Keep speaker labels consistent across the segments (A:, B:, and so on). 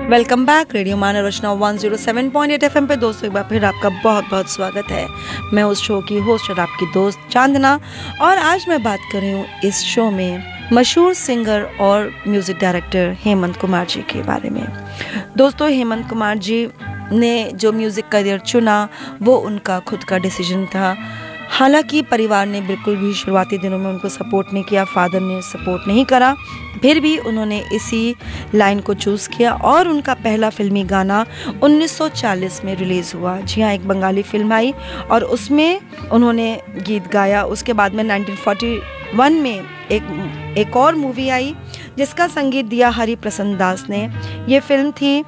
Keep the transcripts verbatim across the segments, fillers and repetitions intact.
A: Welcome back radio माना रचना one zero seven point eight FM पे दोस्तों, एक बार फिर आपका बहुत बहुत स्वागत है। मैं उस शो की होस्ट और आपकी दोस्त चांदना, और आज मैं बात कर रही हूँ इस शो में मशहूर सिंगर और म्यूज़िक डायरेक्टर हेमंत कुमार जी के बारे में। दोस्तों, हेमंत कुमार जी ने जो म्यूज़िक करियर चुना वो उनका खुद का डिसीजन था। हालांकि परिवार ने बिल्कुल भी शुरुआती दिनों में उनको सपोर्ट नहीं किया, फादर ने सपोर्ट नहीं करा, फिर भी उन्होंने इसी लाइन को चूज़ किया और उनका पहला फिल्मी गाना उन्नीस सौ चालीस में रिलीज़ हुआ। जी हाँ, एक बंगाली फिल्म आई और उसमें उन्होंने गीत गाया। उसके बाद में नाइनटीन फोर्टी वन में एक एक और मूवी आई जिसका संगीत दिया हरि प्रसन्न दास ने। ये फिल्म थी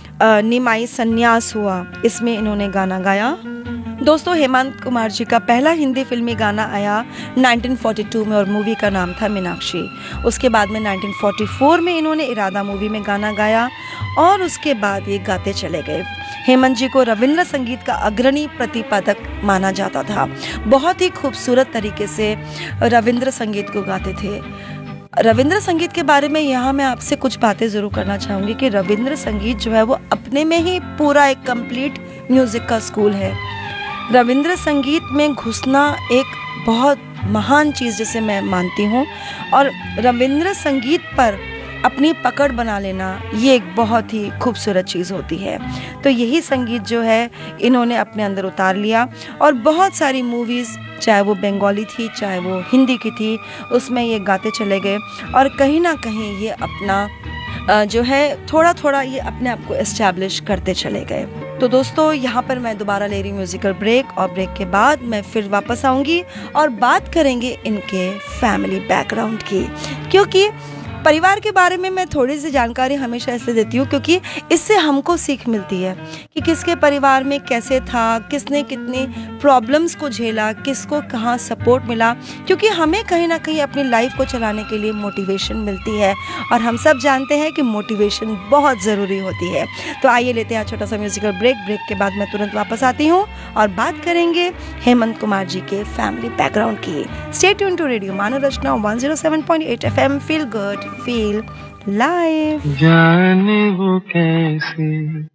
A: निमाई संन्यास हुआ, इसमें इन्होंने गाना गाया। दोस्तों, हेमंत कुमार जी का पहला हिंदी फिल्मी गाना आया नाइनटीन फोर्टी टू में और मूवी का नाम था मीनाक्षी। उसके बाद में नाइनटीन फोर्टी फोर में इन्होंने इरादा मूवी में गाना गाया और उसके बाद ये गाते चले गए। हेमंत जी को रविंद्र संगीत का अग्रणी प्रतिपादक माना जाता था। बहुत ही खूबसूरत तरीके से रविंद्र संगीत को गाते थे। रविंद्र संगीत के बारे में यहाँ मैं आपसे कुछ बातें ज़रूर करना चाहूँगी कि रविंद्र संगीत जो है वो अपने में ही पूरा एक कंप्लीट म्यूज़िक का स्कूल है। रविंद्र संगीत में घुसना एक बहुत महान चीज़ जिसे मैं मानती हूँ, और रविंद्र संगीत पर अपनी पकड़ बना लेना ये एक बहुत ही खूबसूरत चीज़ होती है। तो यही संगीत जो है इन्होंने अपने अंदर उतार लिया और बहुत सारी मूवीज़, चाहे वो बंगाली थी चाहे वो हिंदी की थी, उसमें ये गाते चले गए और कहीं ना कहीं ये अपना जो है थोड़ा थोड़ा ये अपने आप को एस्टैब्लिश करते चले गए। तो दोस्तों, यहाँ पर मैं दोबारा ले रही हूँ म्यूजिकल ब्रेक और ब्रेक के बाद मैं फिर वापस आऊँगी और बात करेंगे इनके फैमिली बैकग्राउंड की, क्योंकि परिवार के बारे में मैं थोड़ी सी जानकारी हमेशा ऐसे देती हूँ क्योंकि इससे हमको सीख मिलती है कि किसके परिवार में कैसे था, किसने कितनी प्रॉब्लम्स को झेला, किसको कहाँ सपोर्ट मिला, क्योंकि हमें कहीं ना कहीं अपनी लाइफ को चलाने के लिए मोटिवेशन मिलती है और हम सब जानते हैं कि मोटिवेशन बहुत ज़रूरी होती है। तो आइए लेते हैं छोटा सा म्यूजिकल ब्रेक। ब्रेक के बाद मैं तुरंत वापस आती हूँ और बात करेंगे हेमंत कुमार जी के फैमिली बैकग्राउंड की। स्टे ट्यून टू रेडियो मानो रचना one zero seven point eight FM. Feel good, feel live.
B: जाने वो कैसे